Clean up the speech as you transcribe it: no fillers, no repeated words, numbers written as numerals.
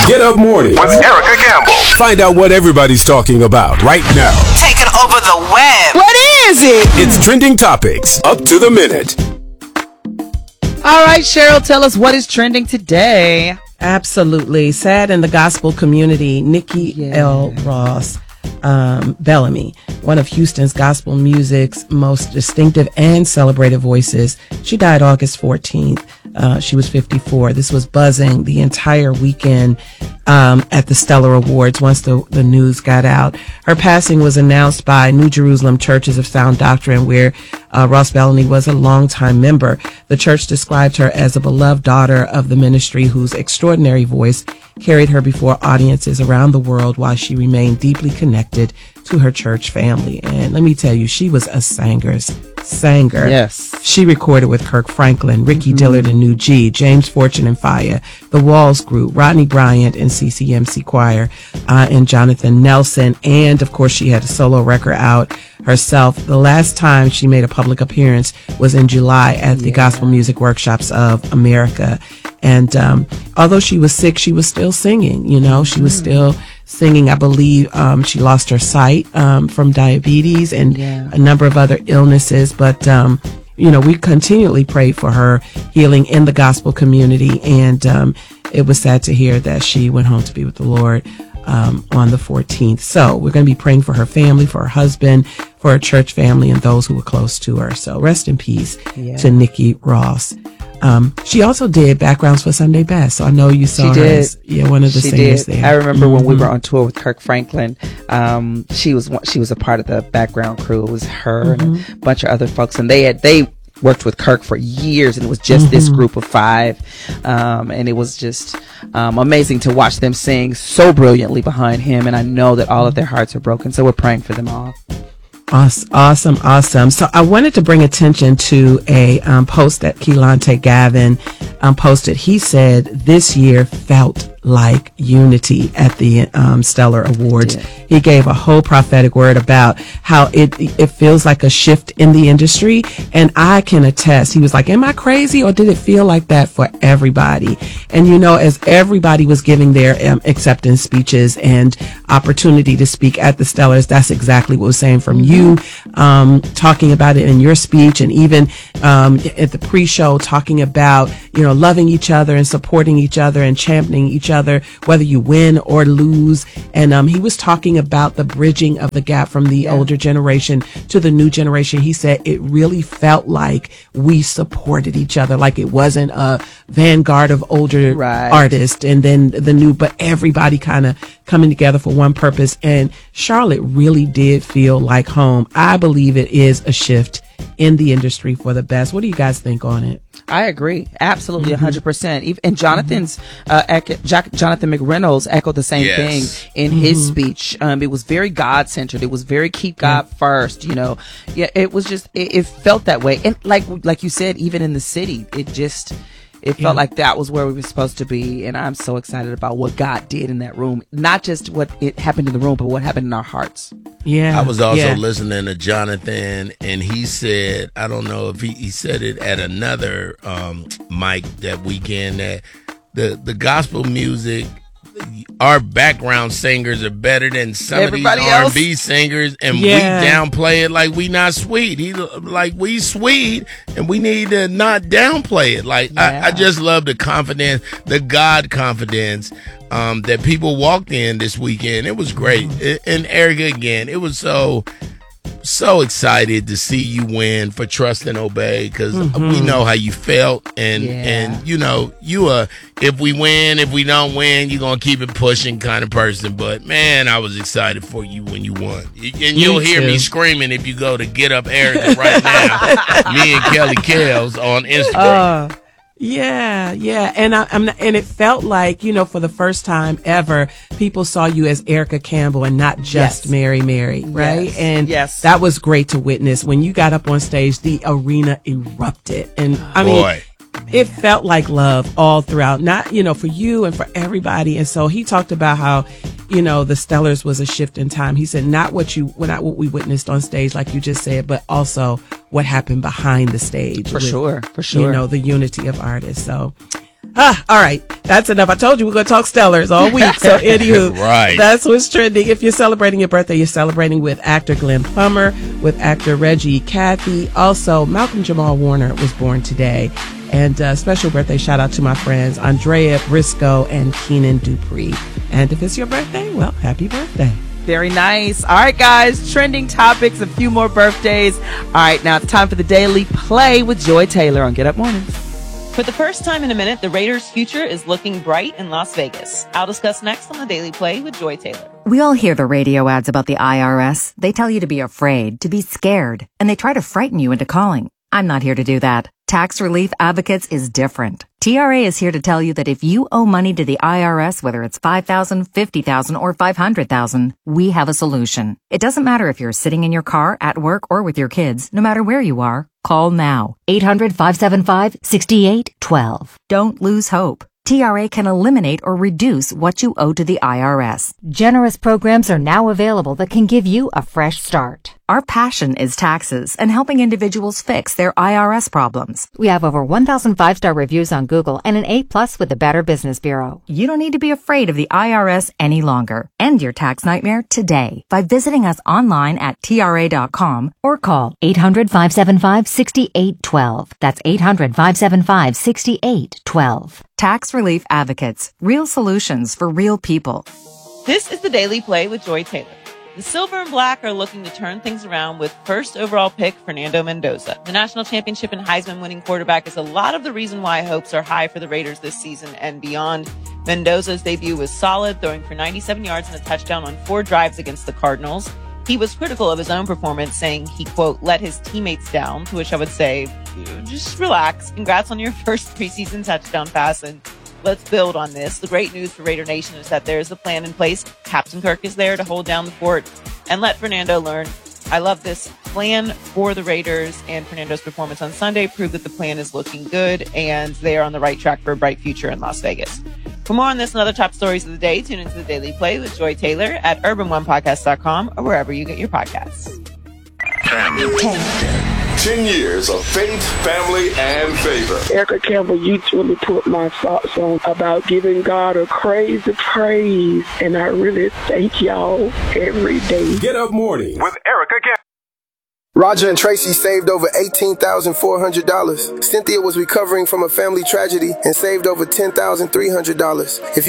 Get Up Morning with Erica Campbell. Find out what everybody's talking about right now. Taking over the web. What is it? It's Trending Topics, up to the minute. All right, Cheryl, tell us what is trending today. Absolutely. Sad in the gospel community, Nikki L. Ross Bellamy, one of Houston's gospel music's most distinctive and celebrated voices. She died August 14th. She was 54. This was buzzing the entire weekend at the Stellar Awards once the news got out. Her passing was announced by New Jerusalem Churches of Sound Doctrine, where Ross Bellamy was a longtime member. The church described her as a beloved daughter of the ministry whose extraordinary voice carried her before audiences around the world while she remained deeply connected to her church family. And let me tell you, she was a singer. Yes. She recorded with Kirk Franklin, Ricky Dillard and New G, James Fortune and Fire, The Walls Group, Rodney Bryant and CCMC Choir, and Jonathan Nelson. And of course, she had a solo record out herself. The last time she made a public appearance was in July at the Gospel Music Workshops of America. And although she was sick, she was still singing. You know, she was still singing. I believe she lost her sight from diabetes and a number of other illnesses. But, you know, we continually prayed for her healing in the gospel community. And it was sad to hear that she went home to be with the Lord on the 14th. So we're going to be praying for her family, for her husband, for her church family, and those who were close to her. So rest in peace to Nikki Ross. She also did backgrounds for Sunday Best, so I know you saw her as one of the singers there. I remember when we were on tour with Kirk Franklin. She was a part of the background crew. It was her and a bunch of other folks, and they worked with Kirk for years, and it was just this group of 5, and it was just amazing to watch them sing so brilliantly behind him. And I know that all of their hearts are broken, so we're praying for them all. Awesome. So I wanted to bring attention to a post that Keelanté Gavin posted. He said this year felt like unity at the Stellar Awards. He gave a whole prophetic word about how it feels like a shift in the industry, and I can attest. He was like, am I crazy, or did it feel like that for everybody? And you know, as everybody was giving their acceptance speeches and opportunity to speak at the Stellars, that's exactly what was saying from you, talking about it in your speech, and even at the pre-show talking about, you know, loving each other and supporting each other and championing each other, whether you win or lose. And he was talking about the bridging of the gap from the older generation to the new generation. He said it really felt like we supported each other, like it wasn't a vanguard of older artists and then the new, but everybody kind of coming together for one purpose. And Charlotte really did feel like home. I believe it is a shift in the industry for the best. What do you guys think on it? I agree. Absolutely. 100%. And Jonathan McReynolds echoed the same thing in his speech. It was very God-centered. It was very keep God first, you know. Yeah, it was just, it felt that way. And like you said, even in the city, it felt like that was where we were supposed to be. And I'm so excited about what God did in that room. Not just what it happened in the room, but what happened in our hearts. I was also listening to Jonathan, and he said, I don't know if he said it at another mic that weekend, that the gospel music, our background singers are better than some everybody of these R&B singers, and we downplay it like we not sweet. Like we sweet, and we need to not downplay it. Like I just love the confidence, the God confidence that people walked in this weekend. It was great. And Erica, again, it was so excited to see you win for Trust and Obey, because we know how you felt, and you know, if we win, if we don't win, you're gonna keep it pushing kind of person. But man, I was excited for you when you won, and you'll hear me screaming if you go to Get Up Erica right now. Me and Kelly Kells on Instagram. Yeah. And it felt like, you know, for the first time ever, people saw you as Erica Campbell and not just Mary, right? And that was great to witness. When you got up on stage, the arena erupted. And I mean, it felt like love all throughout, not, you know, for you and for everybody. And so he talked about how, you know, the Stellars was a shift in time. He said, not what we witnessed on stage, like you just said, but also what happened behind the stage. For sure. You know, the unity of artists. So All right. That's enough. I told you we're going to talk Stellars all week. So, anywho, right. That's what's trending. If you're celebrating your birthday, you're celebrating with actor Glenn Plummer, with actor Reggie Cathy. Also, Malcolm Jamal Warner was born today. And special birthday shout out to my friends Andrea Briscoe and Keenan Dupree. And if it's your birthday, well, happy birthday. Very nice. All right, guys, trending topics, a few more birthdays. All right, now it's time for the Daily Play with Joy Taylor on Get Up Mornings. For the first time in a minute, the Raiders' future is looking bright in Las Vegas. I'll discuss next on the Daily Play with Joy Taylor. We all hear the radio ads about the IRS. They tell you to be afraid, to be scared, and they try to frighten you into calling. I'm not here to do that. Tax Relief Advocates is different. TRA is here to tell you that if you owe money to the IRS, whether it's $5,000, $50,000, or $500,000, we have a solution. It doesn't matter if you're sitting in your car, at work, or with your kids. No matter where you are, call now. 800-575-6812. Don't lose hope. TRA can eliminate or reduce what you owe to the IRS. Generous programs are now available that can give you a fresh start. Our passion is taxes and helping individuals fix their IRS problems. We have over 1,000 5-star reviews on Google and an A+ with the Better Business Bureau. You don't need to be afraid of the IRS any longer. End your tax nightmare today by visiting us online at TRA.com or call 800-575-6812. That's 800-575-6812. Tax Relief Advocates. Real solutions for real people. This is the Daily Play with Joy Taylor. The Silver and Black are looking to turn things around with first overall pick Fernando Mendoza. The national championship and Heisman winning quarterback is a lot of the reason why hopes are high for the Raiders this season and beyond. Mendoza's debut was solid, throwing for 97 yards and a touchdown on 4 drives against the Cardinals. He was critical of his own performance, saying he, quote, let his teammates down, to which I would say, just relax. Congrats on your first preseason touchdown pass, and let's build on this. The great news for Raider Nation is that there's a plan in place. Captain Kirk is there to hold down the fort and let Fernando learn. I love this plan for the Raiders, and Fernando's performance on Sunday proved that the plan is looking good and they are on the right track for a bright future in Las Vegas. For more on this and other top stories of the day, tune into the Daily Play with Joy Taylor at urban1podcast.com or wherever you get your podcasts. 10 years of faith, family, and favor. Erica Campbell, you truly put my socks on about giving God a crazy praise, and I really thank y'all every day. Get Up Morning with Erica Campbell. Roger and Tracy saved over $18,400. Cynthia was recovering from a family tragedy and saved over $10,300. If